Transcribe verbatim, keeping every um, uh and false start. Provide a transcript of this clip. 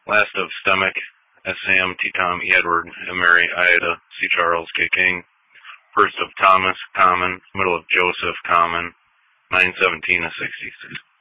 Last of Stomach, S. Sam, T. Tom, E. Edward, M. Mary, Ida, C. Charles, K. King. First of Thomas, Common. Middle of Joseph, Common. nine seventeen of sixty-six.